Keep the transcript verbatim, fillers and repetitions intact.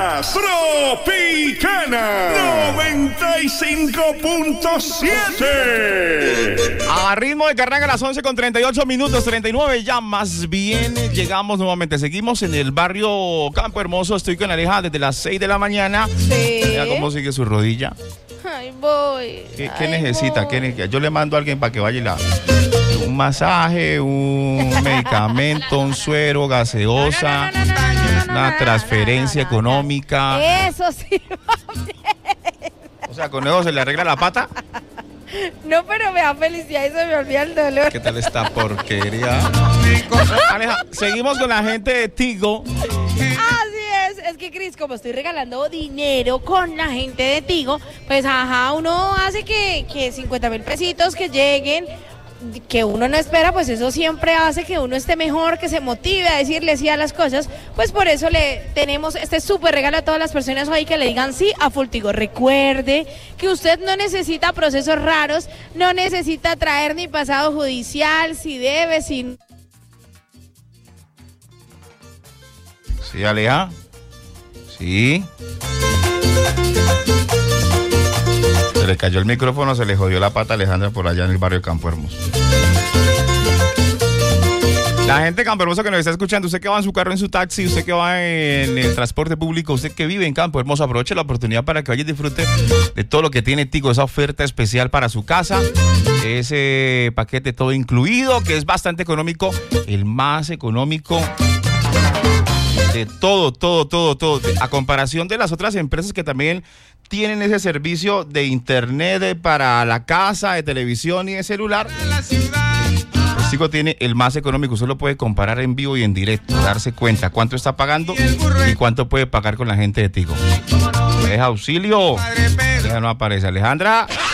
Tropicana noventa y cinco punto siete. A ritmo de carranga a las once con treinta y ocho minutos, treinta y nueve ya más bien. Llegamos nuevamente, seguimos en el barrio Campo Hermoso. Estoy con Aleja desde las seis de la mañana. Sí. Mira cómo sigue su rodilla. Ay, voy. ¿Qué, qué Ay, necesita? voy. ¿Qué necesita? Yo le mando a alguien para que vaya y la... Un masaje, un medicamento, un suero, gaseosa, No, no, no, no, no, no, no, no, una no, transferencia no, no, no, no. económica. Eso sí va bien. O sea, con eso se le arregla la pata. No, pero me da felicidad y se me olvida el dolor. ¿Qué tal esta porquería? Aleja, seguimos con la gente de Tigo. Así es, es que Cris, como estoy regalando dinero con la gente de Tigo, pues ajá, uno hace que, que cincuenta mil pesitos que lleguen, que uno no espera, pues eso siempre hace que uno esté mejor, que se motive a decirle sí a las cosas. Pues por eso le tenemos este súper regalo a todas las personas hoy que le digan sí a Full Tigo. Recuerde que usted no necesita procesos raros, no necesita traer ni pasado judicial, si debe, si... Sí, Aleja. Sí. Se le cayó el micrófono, se le jodió la pata a Alejandra por allá en el barrio Campo Hermoso. La gente de Campo Hermoso que nos está escuchando, usted que va en su carro, en su taxi, usted que va en el transporte público, usted que vive en Campo Hermoso, aproveche la oportunidad para que vaya y disfrute de todo lo que tiene Tigo, esa oferta especial para su casa, ese paquete todo incluido, que es bastante económico, el más económico de todo, todo, todo, todo, a comparación de las otras empresas que también tienen ese servicio de internet para la casa, de televisión y de celular. Pues Tigo tiene el más económico, usted lo puede comparar en vivo y en directo, darse cuenta cuánto está pagando y cuánto puede pagar con la gente de Tigo. Deja auxilio, deja no aparece Alejandra.